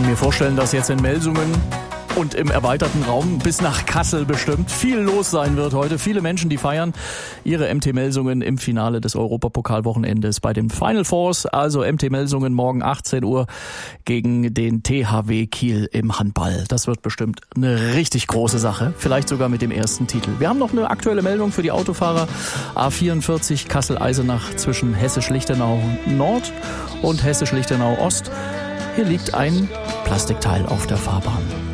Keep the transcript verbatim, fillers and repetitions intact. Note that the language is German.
kann mir vorstellen, dass jetzt in Melsungen und im erweiterten Raum bis nach Kassel bestimmt viel los sein wird heute. Viele Menschen, die feiern ihre M T Melsungen im Finale des Europapokalwochenendes bei den Final Fours. Also M T Melsungen morgen achtzehn Uhr gegen den T H W Kiel im Handball. Das wird bestimmt eine richtig große Sache. Vielleicht sogar mit dem ersten Titel. Wir haben noch eine aktuelle Meldung für die Autofahrer. A vierundvierzig Kassel-Eisenach zwischen Hessisch-Lichtenau Nord und Hessisch-Lichtenau Ost. Hier liegt ein Plastikteil auf der Fahrbahn.